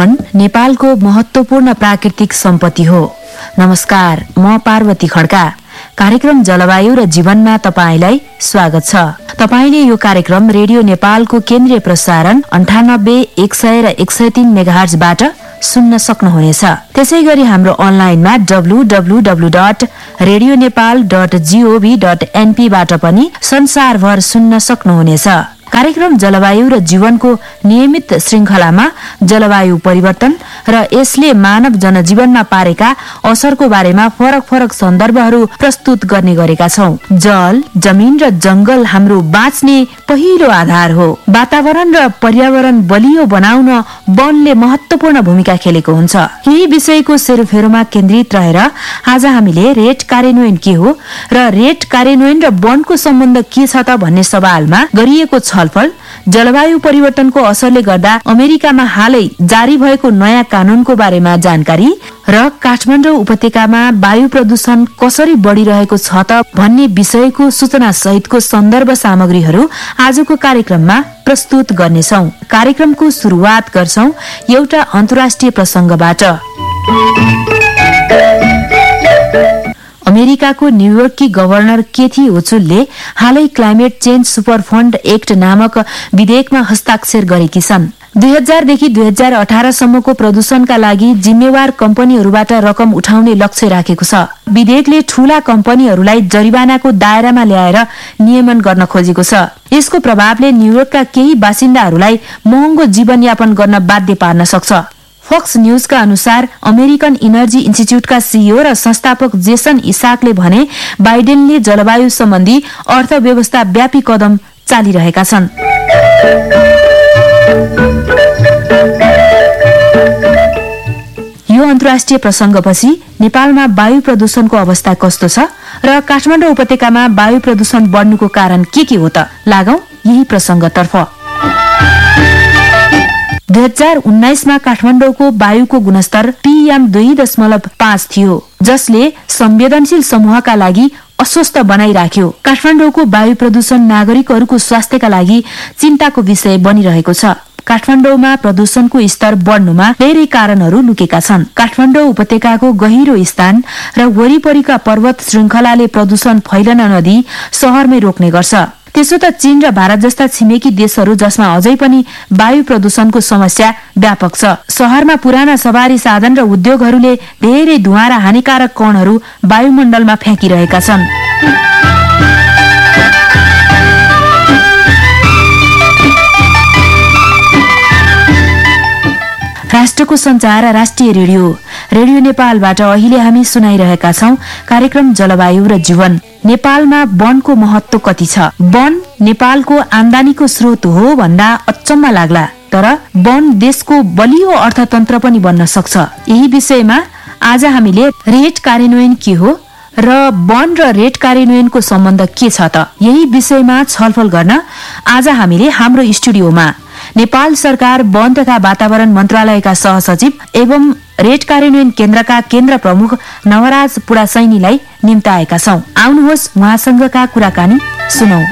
वन नेपालको महत्त्वपूर्ण प्राकृतिक सम्पत्ति हो। नमस्कार, म पार्वती खड्का। कार्यक्रम जलवायु र जीवनमा तपाईलाई स्वागत छ। तपाईले यो कार्यक्रम रेडियो नेपालको केन्द्रीय प्रसारण 98, 100 र 103 मेगाहर्जबाट सुन्न सक्नुहुनेछ। त्यसैगरी हाम्रो अनलाइनमा www.radionepal.gov.np बाट पनि संसारभर सुन्न सक्नुहुनेछ। कार्यक्रम जलवायु र जीवनको नियमित श्रृंखलामा जलवायु परिवर्तन र यसले मानव जनजीवनमा पारेका असरको बारेमा फरक फरक सन्दर्भहरू प्रस्तुत गर्ने गरेका छौं। जल, जमिन र जंगल हाम्रो बाँच्ने पहिलो आधार हो। वातावरण र पर्यावरण बलियो बनाउन वनले महत्त्वपूर्ण भूमिका खेलेको हुन्छ। यही विषयको सेरोफेरोमा केन्द्रित रहेर आज हामीले रेट कार्यान्वयन के हो र रेट कार्यान्वयन र वनको सम्बन्ध के छ त भन्ने सवालमा गरिएको छलफल, जलवायु परिवर्तनको असरले गर्दा अमेरिकामा हालै जारी भएको नयाँ कानूनको बारेमा जानकारी र काठमाडौँ उपत्यकामा वायु प्रदूषण कसरी बढिरहेको छ त भन्ने विषयको सूचना सहितको सन्दर्भ सामग्रीहरू आजको कार्यक्रममा प्रस्तुत गर्नेछौं। कार्यक्रमको सुरुवात गर्छौं एउटा अन्तर्राष्ट्रिय प्रसंगबाट। अमेरिकाको न्यूयोर्ककी गभर्नर केथी ओचुलले हालै क्लाइमेट चेन्ज सुपरफण्ड एक्ट नामक विधेयकमा हस्ताक्षर गरेकी छन्। 2000 देखि 2018 सम्मको प्रदूषणका लागि जिम्मेवार कम्पनीहरूबाट रकम उठाउने लक्ष्य राखेको छ। विधेयकले ठूला कम्पनीहरूलाई जरिवानाको दायरामा ल्याएर नियमन गर्न खोजेको छ। यसको प्रभावले न्यूयोर्कका केही बासिन्दाहरूलाई महँगो जीवनयापन गर्न बाध्य पार्न सक्छ। फक्स न्यूजका अनुसार अमेरिकन इनर्जी इन्स्टिच्युटका सीईओ र संस्थापक जेसन इसाकले भने बाइडेनले जलवायु सम्बन्धी अर्थव्यवस्था व्यापी कदम चालिरहेका छन्। यो अन्तर्राष्ट्रिय प्रसंगपछि नेपालमा वायु प्रदूषणको अवस्था कस्तो छ र काठमाडौँ उपत्यकामा वायु प्रदूषण बढ्नुको कारण के हो त? लागौं यही प्रसंगतर्फ। 2019 मा काठमाडौँको वायुको गुणस्तर PM2.5 थियो, जसले संवेदनशील समूहका लागि अस्वस्थ बनाइराख्यो। काठमाडौँको वायु प्रदूषण नागरिकहरूको स्वास्थ्यका लागि चिन्ताको विषय बनिरहेको छ। काठमाडौँमा प्रदूषणको स्तर बढ्नुमा धेरै कारणहरू लुकेका छन्। काठमाडौँ उपत्यकाको गहिरो स्थान र वरिपरिका पर्वत श्रृंखलाले प्रदूषण फैलन नदिई शहरमै रोक्ने गर्छ। त्यसो त चीन र भारत जस्ता छिमेकी देशहरू जसमा अझै पनि वायु प्रदूषणको समस्या व्यापक छ। शहरमा पुराना सवारी साधन र उद्योगहरूले धेरै धुवाँ र हानिकारक कणहरू वायुमण्डलमा फ्याँकिरहेका छन्। राष्ट्रको संचार राष्ट्रिय रेडियो नेपालबाट अहिले हामी सुनाइरहेका छौं कार्यक्रम जलवायु र जीवन। नेपालमा वनको महत्व कति छ? वन नेपालको आम्दानीको स्रोत हो भन्दा अचम्म लाग्ला, तर वन देशको बलियो अर्थतन्त्र पनि बन्न सक्छ। यही विषयमा आज हामीले रेट कार्यान्वयन के हो र वन र रेट कार्यान्वयनको सम्बन्ध के छ त, यही विषयमा छलफल गर्न आज हामीले हाम्रो स्टुडियोमा नेपाल सरकार वन तथा वातावरण मन्त्रालयका सहसचिव एवं रेट कार्यान्वयन केन्द्रका केन्द्र प्रमुख नवराज पुडासैनीलाई निम्ताएका छौं। आउनुहोस् उहाँसँगका कुराकानी सुनौं।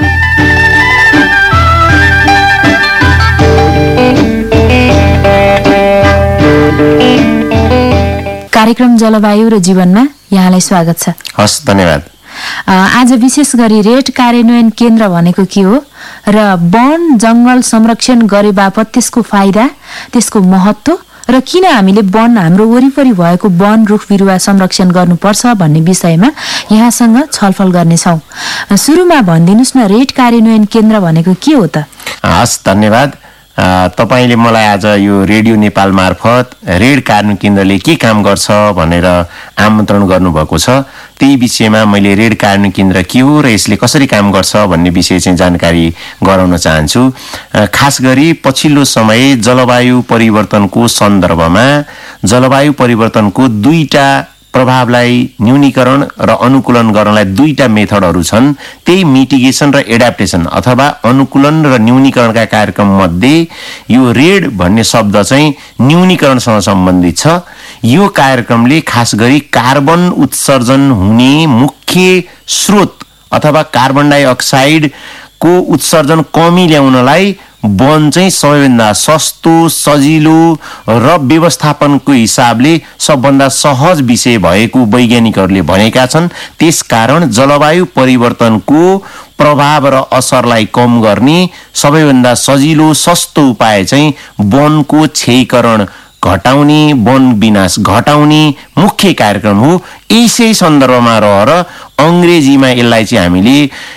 कार्यक्रम जलवायु र जीवनमा यहाँलाई स्वागत छ। हस्, धन्यवाद। आज विशेष गरी रेट कार्यान्वयन केन्द्र भनेको के हो र वन जंगल संरक्षण गरे बापत त्यसको फाइदा, त्यसको महत्व र किन हामीले वन, हाम्रो वरिपरि भएको वन रुख बिरुवा संरक्षण गर्नुपर्छ भन्ने विषयमा यहाँसँग छलफल गर्नेछौँ। सुरुमा भनिदिनुस् न, रेट कार्यान्वयन केन्द्र भनेको के हो त? हस्, धन्यवाद। तपाईले मलाई आज यो रेडियो नेपाल मार्फत रेड कार्यान्वयन केन्द्रले के काम गर्छ भनेर आमन्त्रण गर्नुभएको छ। त्यही विषयमा मैले रेड कार्यान्वयन केन्द्र के हो र यसले कसरी काम गर्छ भन्ने विषय चाहिँ जानकारी गराउन चाहन्छु। खास गरी पछिल्लो समय जलवायु परिवर्तनको सन्दर्भमा जलवायु परिवर्तनको दुईटा प्रभावलाई न्यूनीकरण र अनुकूलन गर्नलाई दुईटा मेथडहरू छन्। त्यही मिटिगेसन र एडाप्टेसन अथवा अनुकूलन र न्यूनीकरणका कार्यक्रम मध्ये यो रेड भन्ने शब्द चाहिँ न्यूनीकरणसँग सम्बन्धित छ। यो कार्यक्रमले खास गरी कार्बन उत्सर्जन हुने मुख्य स्रोत अथवा कार्बन डाइअक्साइड को उत्सर्जन कमी ल्याउनलाई वन चाहिँ सबैभन्दा सस्तो सजिलो र व्यवस्थापनको हिसाबले सबभन्दा सहज विषय भएको वैज्ञानिकहरूले भनेका छन्। त्यसकारण जलवायु परिवर्तनको प्रभाव र असरलाई कम गर्ने सबैभन्दा सजिलो सस्तो उपाय चाहिँ वनको क्षयीकरण घटाउने, वन विनाश घटाउने मुख्य कार्यक्रम हो। यसै सन्दर्भमा रहेर अंग्रेजीमा यसलाई चाहिँ हामीले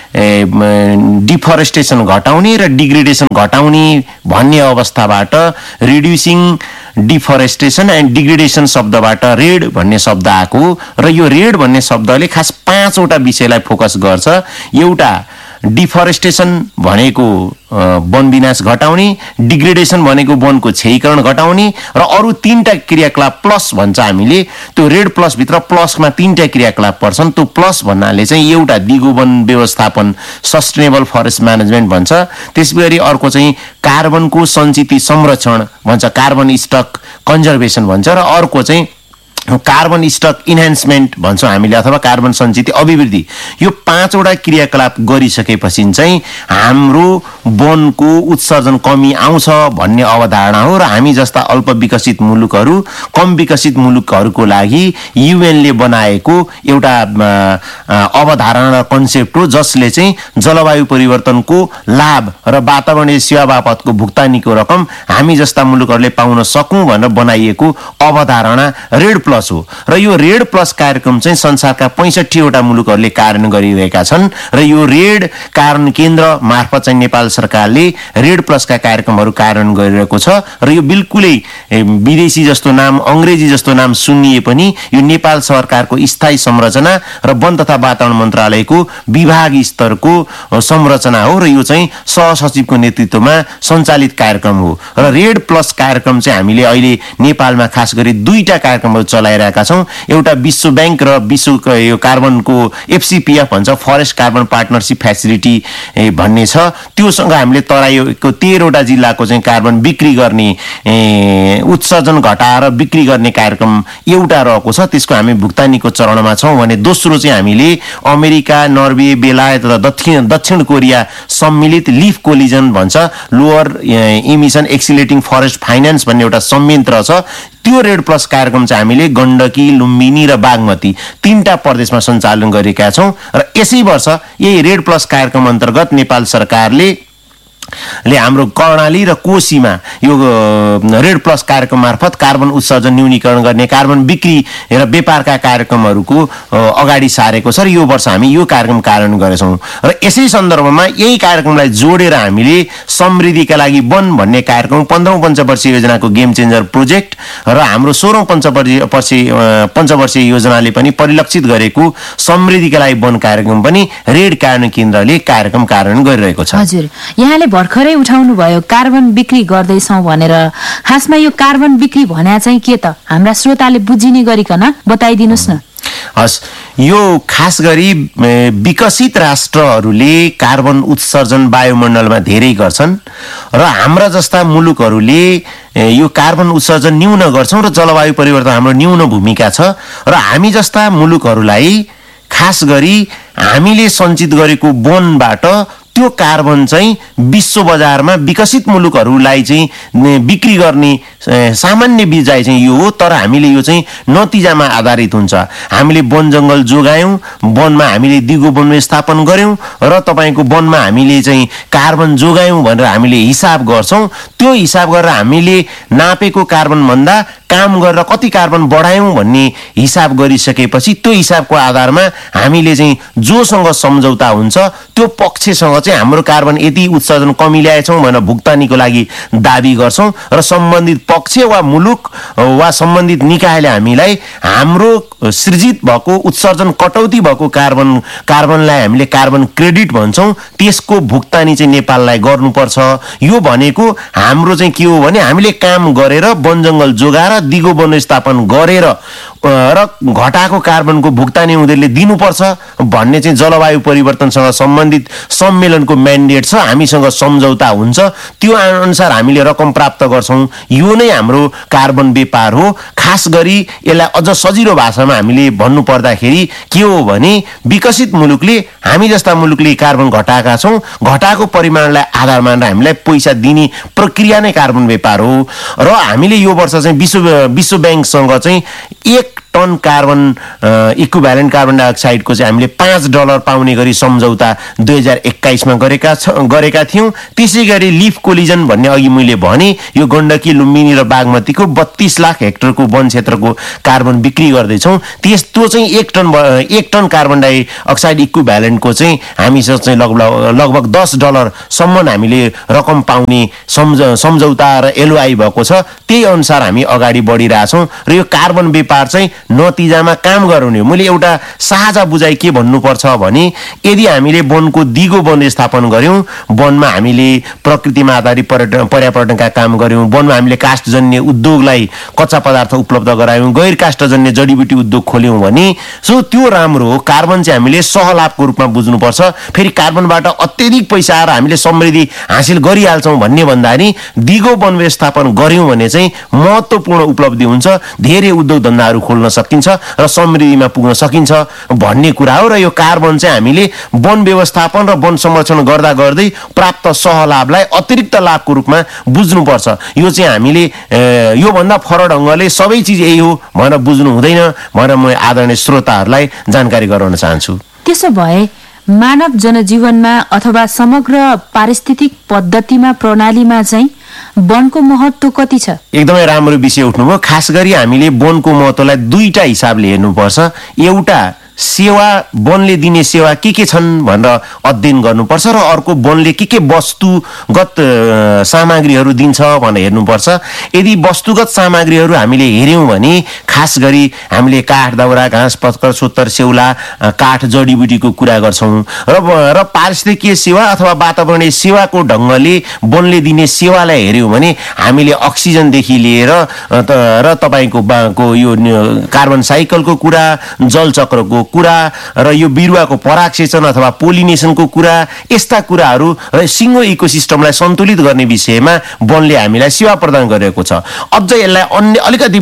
डिफरेस्टेसन घटाउने र डिग्रेडेसन घटाउने भन्ने अवस्थाबाट रिड्युसिङ डिफरेस्टेसन एन्ड डिग्रेडेसन शब्दबाट रेड भन्ने शब्द आएको र यो रेड भन्ने शब्दले खास 5 वटा विषयलाई फोकस गर्छ। एउटा डिफरेस्टेसन भनेको वन विनाश घटाउने, डिग्रेडेसन भनेको वनको क्षयीकरण घटाउने र अरु 3टा क्रियाकलाप प्लस भन्छ हामीले। त्यो रेड प्लस भित्र प्लसमा 3टा क्रियाकलाप पर्छन्। त्यो प्लस भन्नाले चाहिँ एउटा दिगो वन व्यवस्थापन सस्टेनेबल फरेस्ट म्यानेजमेन्ट भन्छ। त्यसैगरी अर्को चाहिँ कार्बनको सञ्चित संरक्षण भन्छ, कार्बन स्टक कन्जर्भेसन भन्छ र अर्को चाहिँ कार्बन स्टक इन्हान्समेन्ट भन्छौँ हामीले अथवा कार्बन सञ्चित अभिवृद्धि। यो 5 वटा क्रियाकलाप गरिसकेपछि चाहिँ हाम्रो वनको उत्सर्जन कमी आउँछ भन्ने अवधारणा हो र हामी जस्ता अल्प विकसित मुलुकहरू, कम विकसित मुलुकहरूको लागि युएनले बनाएको एउटा अवधारणा र कन्सेप्ट हो जसले चाहिँ जलवायु परिवर्तनको लाभ र वातावरणीय सेवा बापतको भुक्तानीको रकम हामी जस्ता मुलुकहरूले पाउन सकौं भनेर बनाइएको अवधारणा रेड प्लस हो। र यो रेड प्लस कार्यक्रम चाहिँ संसारका 65 वटा मुलुकहरूले कार्यान्वयन गरिरहेका छन् र यो रेड कार्यान्वयन केन्द्र मार्फत चाहिँ नेपाल सरकारले रेड प्लसका कार्यक्रमहरू कार्यान्वयन गरिरहेको छ र यो बिल्कुलै विदेशी जस्तो नाम, अंग्रेजी जस्तो नाम सुनिए पनि यो नेपाल सरकारको स्थायी संरचना र वन तथा वातावरण मन्त्रालयको विभाग स्तरको संरचना हो र यो चाहिँ सहसचिवको नेतृत्वमा सञ्चालित कार्यक्रम हो। र रेड प्लस कार्यक्रम चाहिँ हामीले अहिले नेपालमा खास गरी 2टा कार्यक्रमहरू चलाइरहेका छौं। एउटा विश्व बैंक र विश्वको यो कार्बनको एफसीपीएफ भन्छ, फरेस्ट कार्बन पार्टनरशिप फ्यासिलिटी भन्ने छ। त्योसँग हामीले तराईको 13 वटा जिल्लाको चाहिँ कार्बन बिक्री गर्ने, उत्सर्जन घटाएर बिक्री गर्ने कार्यक्रम एउटा रहेको छ। त्यसको हामी भुक्तानीको चरणमा छौं भने दोस्रो चाहिँ हामीले अमेरिका, नर्वे, बेलायत र दक्षिण कोरिया सम्मिलित लिफ कोलिजन भन्छ, लोअर इमिसन एक्सिलेटिङ फरेस्ट फाइनान्स भन्ने एउटा संयन्त्र छ। त्यो रेड प्लस कार्यक्रम चाहिँ हामीले गण्डकी, लुम्बिनी र बागमती 3टा प्रदेशमा सञ्चालन गरेका छौं र यसै वर्ष यही रेड प्लस कार्यक्रम अन्तर्गत नेपाल सरकारले हाम्रो कर्णाली र कोशीमा यो रेड प्लस कार्यक्रम मार्फत कार्बन उत्सर्जन न्यूनीकरण गर्ने, कार्बन बिक्री र व्यापारका कार्यक्रमहरूको अगाडि सारेको छ र यो वर्ष हामी यो कार्यक्रम कार्यान्वयन गरेछौं। र यसै सन्दर्भमा यही कार्यक्रमलाई जोडेर हामीले समृद्धिका लागि वन भन्ने कार्यक्रम 15औं पञ्चवर्षीय योजनाको गेम चेन्जर प्रोजेक्ट र हाम्रो 16औं पञ्चवर्षीय योजनाले पनि परिलक्षित गरेको समृद्धिका लागि वन कार्यक्रम पनि रेड कार्यान्वयन केन्द्रले कार्यक्रम कार्यान्वयन गरिरहेको छ। हजुर, यहाँले भर्खरै उठाउनु भयो कार्बन बिक्री गर्दैछौं भनेर। खासमा यो कार्बन बिक्री भन्या चाहिँ के त? हाम्रा श्रोताले बुझिने गरिकन बताइदिनुस् न। हस्, यो खास गरी विकसित राष्ट्रहरूले कार्बन उत्सर्जन वायुमण्डलमा धेरै गर्छन् र हाम्रा जस्ता मुलुकहरूले यो कार्बन उत्सर्जन न्यून गर्छौं र जलवायु परिवर्तन हाम्रो न्यून भूमिका छ र हामी जस्ता मुलुकहरूलाई खास गरी हामीले सञ्चित गरेको वनबाट त्यो कार्बन चाहिँ विश्व बजारमा विकसित मुलुकहरूलाई चाहिँ बिक्री गर्ने सामान्य बिजाइ चाहिँ यो हो। तर हामीले यो चाहिँ नतिजामा आधारित हुन्छ। हामीले वन जंगल जोगायौं, वनमा हामीले दिगो वन व्यवस्थापन गर्यौं र तपाईको वनमा हामीले चाहिँ कार्बन जोगायौं भनेर हामीले हिसाब गर्छौं। त्यो हिसाब गरेर हामीले नापेको कार्बन भन्दा काम गरेर कति कार्बन बढायौं भन्ने हिसाब गरिसकेपछि त्यो हिसाबको आधारमा हामीले चाहिँ जोसँग सम्झौता हुन्छ त्यो पक्षसँग चाहिँ हाम्रो कार्बन यति उत्सर्जन कमी ल्याएछौं भनेर भुक्तानीको लागि दाबी गर्छौं र सम्बन्धित पक्ष वा मुलुक वा सम्बन्धित निकायले हामीलाई हाम्रो सृजित भएको उत्सर्जन कटौती भएको कार्बनलाई हामीले कार्बन क्रेडिट भन्छौं, त्यसको भुक्तानी चाहिँ नेपाललाई गर्नुपर्छ। यो भनेको हाम्रो चाहिँ के हो भने हामीले काम गरेर वन जंगल जोगाएर दिगो वन स्थापन गरेर र घटाएको कार्बनको भुक्तानी उनीहरूले दिनुपर्छ भन्ने चाहिँ जलवायु परिवर्तनसँग सम्बन्धित सम्मेलनको म्यान्डेट छ। हामीसँग सम्झौता हुन्छ, त्यो अनुसार हामीले रकम प्राप्त गर्छौँ। यो नै हाम्रो कार्बन व्यापार हो। खास गरी यसलाई अझ सजिलो भाषामा हामीले भन्नु पर्दाखेरि के हो भने विकसित मुलुकले, हामी जस्ता मुलुकले कार्बन घटाएका छौँ, घटाएको परिमाणलाई आधार मानेर हामीलाई पैसा दिने प्रक्रिया नै कार्बन व्यापार हो। र हामीले यो वर्ष चाहिँ विश्व ब्याङ्कसँग चाहिँ 1 टन कार्बन इक्विभ्यालेन्ट कार्बन डाइअक्साइडको चाहिँ हामीले $5 पाउने गरी सम्झौता 2021 मा गरेका थियौँ। त्यसै गरी लिफ कोलिजन भन्ने अघि मैले भने यो गण्डकी, लुम्बिनी र बागमतीको 32 लाख हेक्टरको वन क्षेत्रको कार्बन बिक्री गर्दैछौँ। त्यो चाहिँ 1 टन कार्बन डाइअक्साइड इक्विभ्यालेन्टको चाहिँ हामीसँग चाहिँ लगभग $10 सम्म हामीले रकम पाउने सम्झौता र एलओआई भएको छ। त्यही अनुसार हामी अगाडि बढिरहेछौँ र यो कार्बन व्यापार चाहिँ नतिजामा काम गराउने हो। मैले एउटा साझा बुझाइ के भन्नुपर्छ भने यदि हामीले वनको दिगो वन स्थापन गर्यौँ, वनमा हामीले प्रकृतिमा आधारित पर्यावरणका काम गर्यौँ, वनमा हामीले काष्ठजन्य उद्योगलाई कच्चा पदार्थ उपलब्ध गरायौँ, गैर काष्ठजन्य जडीबुटी उद्योग खोल्यौँ भने त्यो राम्रो हो। कार्बन चाहिँ हामीले सहलाभको रूपमा बुझ्नुपर्छ। फेरि कार्बनबाट अत्यधिक पैसा आएर हामीले समृद्धि हासिल गरिहाल्छौँ भन्ने भन्दाखेरि दिगो वन व्यवस्थापन गर्यौँ भने चाहिँ महत्त्वपूर्ण उपलब्धि हुन्छ, धेरै उद्योग धन्दाहरू खोल्न सकिन्छ र समृद्धिमा पुग्न सकिन्छ भन्ने कुरा हो। र यो कार्बन चाहिँ हामीले वन व्यवस्थापन र वन संरक्षण गर्दा गर्दै प्राप्त सहलाभलाई अतिरिक्त लाभको रूपमा बुझ्नुपर्छ। यो चाहिँ हामीले योभन्दा फरक ढङ्गले सबै चिज यही हो भनेर बुझ्नु हुँदैन भनेर म आदरणीय श्रोताहरूलाई जानकारी गराउन चाहन्छु। त्यसो भए मानव जनजीवनमा अथवा समग्र पारिस्थितिक पद्धतिमा प्रणालीमा चाहिँ वनको महत्त्व कति छ? एकदमै राम्रो विषय उठ्नुभयो। खास गरी हामीले वनको महत्त्वलाई 2टा हिसाबले हेर्नुपर्छ। एउटा सेवा, वनले दिने सेवा के छन् भनेर अध्ययन गर्नुपर्छ र अर्को वनले के वस्तुगत सामग्रीहरू दिन्छ भनेर हेर्नुपर्छ। यदि वस्तुगत सामग्रीहरू हामीले हेऱ्यौँ भने खास गरी हामीले काठ, दाउरा, घाँस, पत्कर, सोत्तर, सेउला, काठ, जडीबुटीको कुरा गर्छौँ र पारिस्थितिकीय सेवा अथवा वातावरणीय सेवाको ढङ्गले वनले दिने सेवालाई हेऱ्यौँ भने हामीले अक्सिजनदेखि लिएर र तपाईँको यो कार्बन साइकलको कुरा, जलचक्रको कुरा र यो बिरुवाको परागसेचन अथवा पोलिनेसनको कुरा, यस्ता कुराहरू र सिङ्गो इकोसिस्टमलाई सन्तुलित गर्ने विषयमा वनले हामीलाई सेवा प्रदान गरेको छ। अझ यसलाई अन्य अलिकति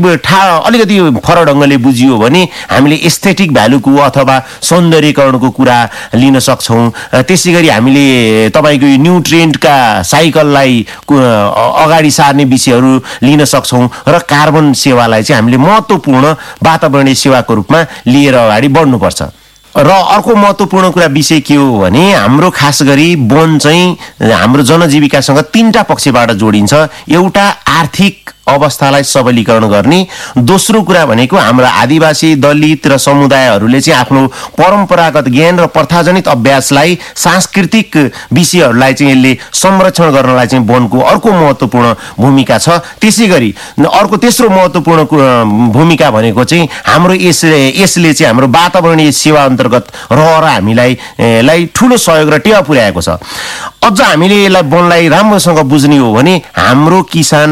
फरक ढङ्गले बुझियो भने हामीले एस्थेटिक भ्यालुको अथवा सौन्दर्यीकरणको कुरा लिन सक्छौँ। त्यसै गरी हामीले तपाईँको यो न्युट्रिएन्टका साइकललाई अगाडि सार्ने विषयहरू लिन सक्छौँ र कार्बन सेवालाई चाहिँ हामीले महत्त्वपूर्ण वातावरणीय सेवाको रूपमा लिएर अगाडि बढ्नुपर्छ। र अर्को महत्त्वपूर्ण कुरा विषय के हो भने हाम्रो खास गरी वन चाहिँ हाम्रो जनजीविकासँग 3टा पक्षबाट जोडिन्छ। एउटा आर्थिक अवस्थालाई सबलीकरण गर्ने, दोस्रो कुरा भनेको हाम्रो आदिवासी, दलित र समुदायहरूले चाहिँ आफ्नो परम्परागत ज्ञान र प्रथाजनित अभ्यासलाई, सांस्कृतिक विषयहरूलाई चाहिँ यसले संरक्षण गर्नलाई चाहिँ वनको अर्को महत्त्वपूर्ण भूमिका छ। त्यसै गरी अर्को तेस्रो महत्त्वपूर्ण भूमिका भनेको चाहिँ हाम्रो यसले चाहिँ हाम्रो वातावरणीय सेवा अन्तर्गत रहेर हामीलाई ठुलो सहयोग र टेवा पुर्याएको छ। अझ हामीले यसलाई वनलाई राम्रोसँग बुझ्ने हो भने हाम्रो किसान,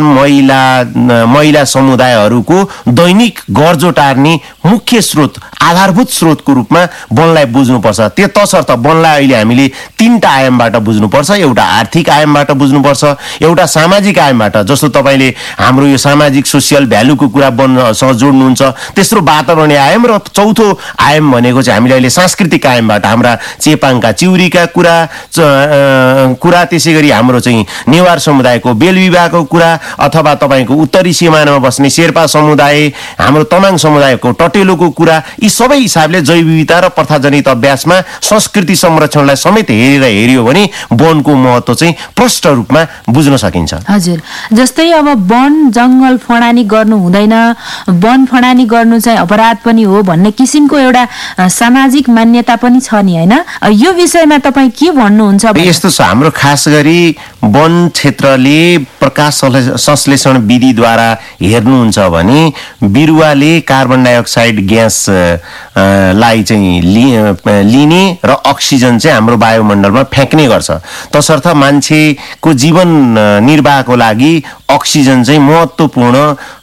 महिला समुदायहरूको दैनिक गर्जो टार्ने मुख्य स्रोत, आधारभूत स्रोतको रूपमा वनलाई बुझ्नुपर्छ। तसर्थ वनलाई अहिले हामीले 3टा आयामबाट बुझ्नुपर्छ। एउटा आर्थिक आयामबाट बुझ्नुपर्छ, एउटा सामाजिक आयामबाट, जस्तो तपाईँले हाम्रो यो सामाजिक सोसियल भ्यालुको कुरा वनसँग जोड्नुहुन्छ, तेस्रो वातावरणीय आयाम र चौथो आयाम भनेको चाहिँ हामीले अहिले सांस्कृतिक आयामबाट हाम्रा चेपाङका चिउरीका कुरा, त्यसै गरी हाम्रो चाहिँ नेवार समुदायको बेल विवाहको कुरा, अथवा तपाईँको उत्तरी सिमानामा बस्ने शेर्पा समुदाय, हाम्रो तमाङ समुदायको टटेलोको कुरा, यी सबै हिसाबले जैव विविधता र प्रथाजनित अभ्यासमा संस्कृति संरक्षणलाई समेत हेरियो भने वनको महत्त्व चाहिँ प्रष्ट रूपमा बुझ्न सकिन्छ। हजुर, जस्तै अब वन जङ्गल फडानी गर्नु हुँदैन, वन फडानी गर्नु चाहिँ अपराध पनि हो भन्ने किसिमको एउटा सामाजिक मान्यता पनि छ नि, हैन? यो विषयमा तपाईँ के भन्नुहुन्छ? यस्तो छ, हाम्रो खास गरी वन क्षेत्रले प्रकाश संश्लेषण विधिद्वारा हेर्नुहुन्छ भने बिरुवाले कार्बन डाइअक्साइड ग्यास लाई चाहिँ लिने र अक्सिजन चाहिँ हाम्रो वायुमण्डलमा फ्याँक्ने गर्छ। तसर्थ मान्छेको जीवन निर्वाहको लागि अक्सिजन चाहिँ महत्त्वपूर्ण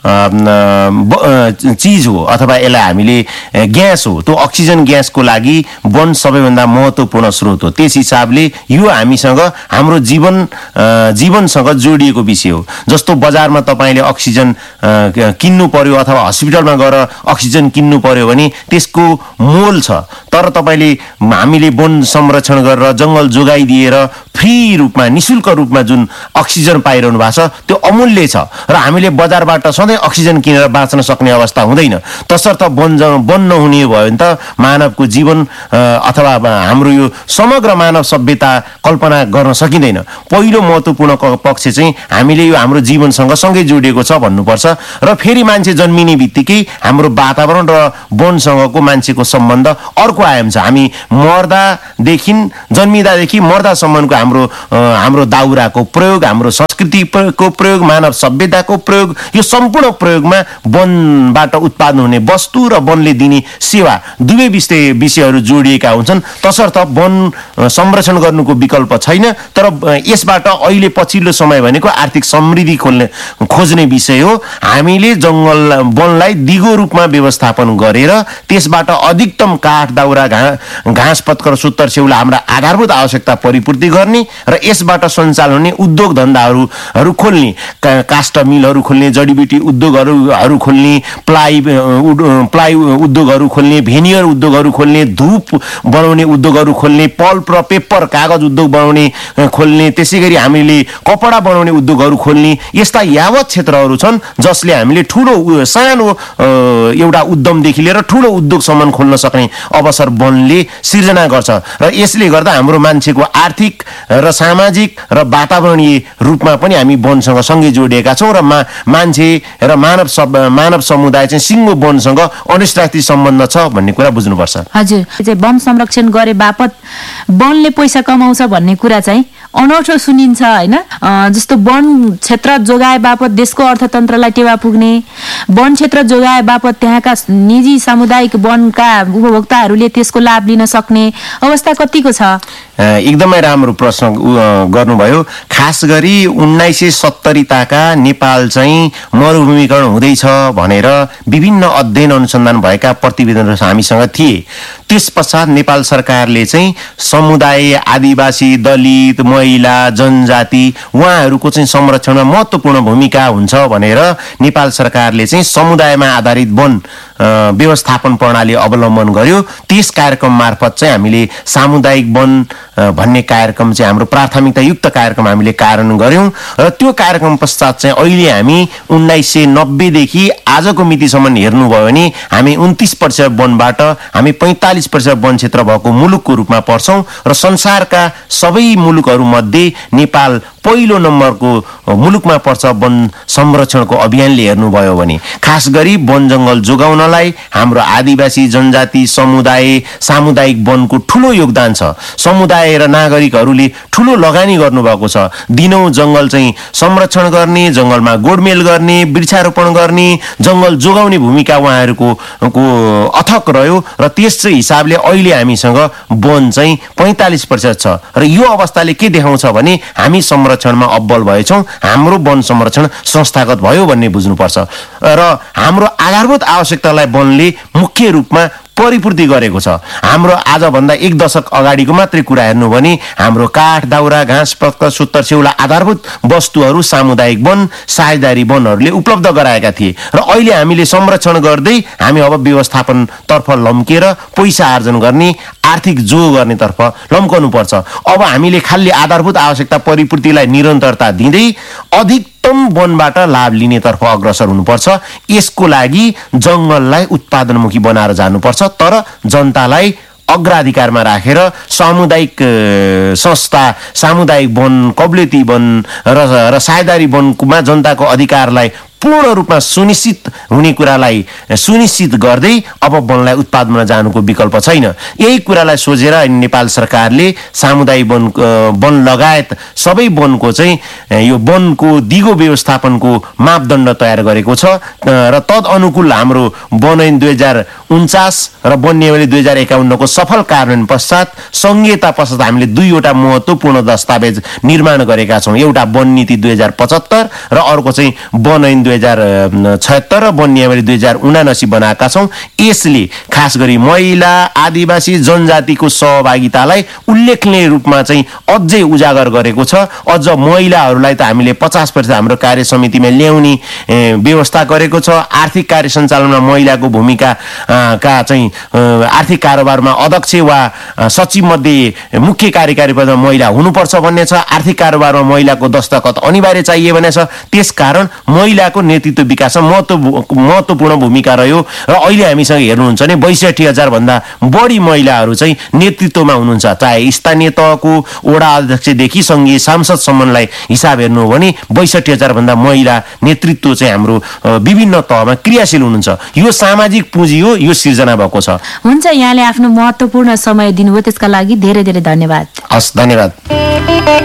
चिज हो अथवा यसलाई हामीले ग्यास हो। त्यो अक्सिजन ग्यासको लागि वन सबैभन्दा महत्त्वपूर्ण स्रोत हो। त्यस हिसाबले यो हामीसँग हाम्रो जीवनसँग जोडिएको विषय हो। जस्तो बजारमा तपाईँले अक्सिजन किन्नु पर्यो अथवा हस्पिटलमा गएर अक्सिजन किन्नु पर्यो भने त्यसको मोल छ, तर तपाईँले हामीले वन संरक्षण गरेर जङ्गल जोगाइदिएर फ्री रूपमा निशुल्क रूपमा जुन अक्सिजन पाइरहनु भएको छ त्यो अमूल्य छ र हामीले बजारबाट सधैँ अक्सिजन किनेर बाँच्न सक्ने अवस्था हुँदैन। तसर्थ वन नहुने भयो भने त मानवको जीवन अथवा हाम्रो यो समग्र मानव सभ्यता कल्पना गर्न सकिँदैन। पहिलो महत्त्वपूर्ण पक्ष चाहिँ हामीले यो हाम्रो जीवनसँग सँगै जोडिएको छ भन्नुपर्छ। र फेरि मान्छे जन्मिने बित्तिकै हाम्रो वातावरण र वनसँगको मान्छेको सम्बन्ध अर्को आयाम छ। हामी मर्दादेखि जन्मिँदादेखि मर्दासम्मको हाम्रो दाउराको प्रयोग, हाम्रो संस्कृतिको प्रयोग, मानव सभ्यताको प्रयोग, यो सम्पूर्ण प्रयोगमा वनबाट उत्पादन हुने वस्तु र वनले दिने सेवा दुवै विषयहरू जोडिएका हुन्छन्। तसर्थ वन संरक्षण गर्नुको विकल्प छैन। तर यसबाट अहिले पछिल्लो समय भनेको आर्थिक समृद्धि खोज्ने विषय हो। हामीले वनलाई दिगो रूपमा व्यवस्थापन गरेर त्यसबाट अधिकतम काठ, दाउरा, घाँस पत्कर, सुत्तर स्याउला हाम्रा आधारभूत आवश्यकता परिपूर्ति गर्ने र यसबाट सञ्चालन हुने उद्योग धन्दाहरू खोल्ने, काष्ठ मिलहरू खोल्ने, जडीबुटी उद्योगहरू खोल्ने, प्लाई उद्योगहरू खोल्ने, भेनियर उद्योगहरू खोल्ने, धूप बनाउने उद्योगहरू खोल्ने, पल्प र पेपर कागज उद्योग बनाउने खोल्ने, त्यसै गरी हामीले कपडा बनाउने उद्योगहरू खोल्ने, यस्ता यावत क्षेत्रहरू छन् जसले हामीले सानो एउटा उद्यमदेखि लिएर ठुलो उद्योगसम्म खोल्न सक्ने अवसर वनले सिर्जना गर्छ। र यसले गर्दा हाम्रो मान्छेको आर्थिक र सामाजिक र वातावरणीय रूपमा पनि हामी वनसँग सँगै जोडिएका छौँ र मान्छे र मानव समुदाय चाहिँ सिङ्गो वनसँग अनिष्टास्थित सम्बन्ध छ भन्ने कुरा बुझ्नुपर्छ। हजुर, वन संरक्षण गरे बापत वनले पैसा कमाउँछ भन्ने कुरा चाहिँ अनौठो सुनिन्छ हैन। जस्तो वन क्षेत्र जोगाए बापत देशको अर्थतन्त्रलाई टेवा पुग्ने, वन क्षेत्र जोगाए बापत त्यहाँका निजी सामुदायिक वनका उपभोक्ताहरूले त्यसको लाभ लिन सक्ने अवस्था कतिको छ? एकदमै राम्रो प्रश्न गर्नुभयो। खास गरी 1970 ताका नेपाल चाहिँ मरुभूमिकरण हुँदैछ भनेर विभिन्न अध्ययन अनुसन्धान भएका प्रतिवेदनहरू हामीसँग थिए। त्यस पश्चात नेपाल सरकारले चाहिँ समुदाय, आदिवासी, दलित, महिला, जनजाति उहाँहरूको चाहिँ संरक्षणमा महत्त्वपूर्ण भूमिका हुन्छ भनेर नेपाल सरकारले चाहिँ समुदायमा आधारित वन व्यवस्थापन प्रणाली अवलम्बन गर्यो। त्यस कार्यक्रम मार्फत चाहिँ हामीले सामुदायिक वन भन्ने कार्यक्रम चाहिँ हाम्रो प्राथमिकतायुक्त कार्यक्रम हामीले कार्यान्वयन गर्यौं र त्यो कार्यक्रम पश्चात चाहिँ अहिले हामी 1990 देखि आजको मितिसम्म हेर्नुभयो भने हामी 29% वनबाट हामी 45% वन क्षेत्र भएको मुलुकको रूपमा पर्छौं र संसारका सबै मुलुकहरू मध्ये नेपाल पहिलो नम्बरको मुलुकमा पर्छ वन संरक्षणको अभियानले हेर्नुभयो भने। खास गरी वन जंगल जोगाउनलाई हाम्रो आदिवासी, जनजाति समुदाय, सामुदायिक वनको ठूलो योगदान छ। समुदाय र नागरिकहरूले ठूलो लगानी गर्नुभएको छ। दिनौं जंगल चाहिँ संरक्षण गर्ने, जंगलमा गोडमेल गर्ने, वृक्षारोपण गर्ने, जंगल जोगाउने भूमिका उहाँहरूको अथक रह्यो र त्यस हिसाबले अहिले हामीसँग वन चाहिँ 45% छ र यो अवस्थाले के देखाउँछ भने हामी संरक्षणमा अब्बल भएछौं। हाम्रो वन संरक्षण संस्थागत भयो भन्ने बुझ्नुपर्छ र हाम्रो आधारभूत आवश्यकतालाई वनले मुख्य रूपमा परिपूर्ति गरेको छ। हाम्रो आजभन्दा 1 दशक अगाडिको मात्रै कुरा हेर्नु भने हाम्रो काठ, दाउरा, घाँस पत्कर, सुत्तर स्याउला आधारभूत वस्तुहरू सामुदायिक वन, साझेदारी वनहरूले उपलब्ध गराएका थिए र अहिले हामीले संरक्षण गर्दै हामी अब व्यवस्थापन तर्फ लम्केर पैसा आर्जन गर्ने, आर्थिक जो गर्ने तर्फ लम्कनु पर्छ। अब हामीले खाली आधारभूत आवश्यकता परिपूर्तिलाई निरन्तरता दिँदै अधिकतम वनबाट लाभ लिनेतर्फ अग्रसर हुनुपर्छ। यसको लागि जंगललाई उत्पादनमुखी बनाएर जानुपर्छ, तर जनतालाई अग्राधिकारमा राखेर सामुदायिक संस्था, सामुदायिक वन, कबलियती वन र साझेदारी वनमा जनताको अधिकारलाई पूर्ण रूपमा सुनिश्चित हुने कुरालाई सुनिश्चित गर्दै अब वनलाई उत्पादनमा जानुको विकल्प छैन। यही कुरालाई सोचेर नेपाल सरकारले सामुदायिक वन लगायत सबै वनको चाहिँ यो वनको दिगो व्यवस्थापनको मापदण्ड तयार गरेको छ र तदअनुकूल हाम्रो वन ऐन 2049 र वन नियमावली 2051 को सफल कार्यान्वयन पश्चात संहिता पश्चात हामीले दुईवटा महत्त्वपूर्ण दस्तावेज निर्माण गरेका छौँ। एउटा वन नीति 2075 र अर्को चाहिँ वन ऐन 2076 र वन नियमावली 2079 बनाएका छौँ। यसले खास गरी महिला आदिवासी जनजातिको सहभागितालाई उल्लेखनीय रूपमा चाहिँ अझै उजागर गरेको छ। अझ महिलाहरूलाई त हामीले 50% हाम्रो कार्य समितिमा ल्याउने व्यवस्था गरेको छ। आर्थिक कार्य सञ्चालनमा महिलाको भूमिका का चाहिँ आर्थिक कारोबारमा अध्यक्ष वा सचिव मध्ये मुख्य कार्यकारी पदमा महिला हुनुपर्छ भन्ने छ। आर्थिक कारोबारमा महिलाको दस्तखत अनिवार्य चाहिए भने छ। त्यसकारण महिलाको नेतृत्व विकासमा महत्त्वपूर्ण भूमिका रह्यो र अहिले हामीसँग हेर्नुहुन्छ भने 62,000 भन्दा बढी महिलाहरू चाहिँ नेतृत्वमा हुनुहुन्छ। चाहे स्थानीय तहको वडा अध्यक्षदेखि संघीय सांसदसम्मलाई हिसाब हेर्नु हो भने 62,000 भन्दा महिला नेतृत्व चाहिँ हाम्रो विभिन्न तहमा क्रियाशील हुनुहुन्छ। यो सामाजिक पुँजी हो, यो सिर्जना भएको छ। हुन्छ, यहाँले आफ्नो महत्त्वपूर्ण समय दिनुभयो, त्यसका लागि धेरै धेरै धन्यवाद। हस्, धन्यवाद।